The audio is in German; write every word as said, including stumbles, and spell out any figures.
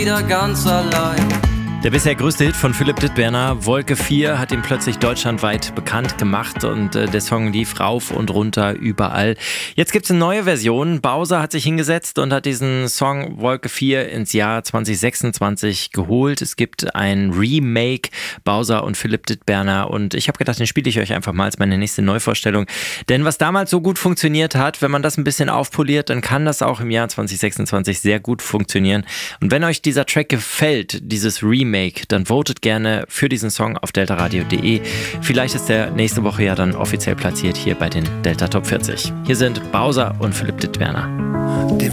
wieder ganz allein. Der bisher größte Hit von Philipp Dittberner, Wolke vier, hat ihn plötzlich deutschlandweit bekannt gemacht und äh, der Song lief rauf und runter überall. Jetzt gibt es eine neue Version. Bowser hat sich hingesetzt und hat diesen Song Wolke vier ins Jahr zwanzig sechsundzwanzig geholt. Es gibt ein Remake, Bowser und Philipp Dittberner, und ich habe gedacht, den spiele ich euch einfach mal als meine nächste Neuvorstellung. Denn was damals so gut funktioniert hat, wenn man das ein bisschen aufpoliert, dann kann das auch im Jahr zwanzig sechsundzwanzig sehr gut funktionieren. Und wenn euch dieser Track gefällt, dieses Remake, dann votet gerne für diesen Song auf deltaradio punkt de. Vielleicht ist der nächste Woche ja dann offiziell platziert hier bei den Delta Top vierzig. Hier sind Bowser und Philipp Dittberner. Die